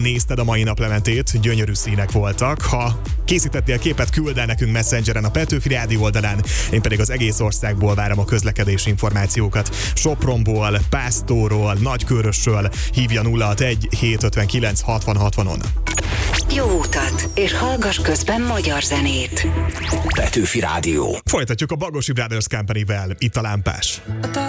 nézted a mai naplementét, gyönyörű színek voltak. Ha készítettél képet, küld el nekünk Messengeren a Petőfi Rádió oldalán, én pedig az egész országból várom a közlekedési információkat. Sopronból, Pásztóról, Nagykőrösről hívja 061 759 60 60-on. Jó utat, és hallgass közben magyar zenét. Petőfi Rádió. Folytatjuk a Bagosi Brothers Company-vel, itt a Lámpás.